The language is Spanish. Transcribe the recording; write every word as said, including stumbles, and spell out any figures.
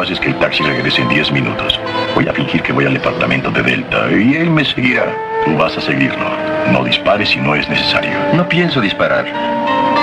haces que el taxi regrese en diez minutos. Voy a fingir que voy al departamento de Delta y él me seguirá. Tú vas a seguirlo. No dispares si no es necesario. No pienso disparar.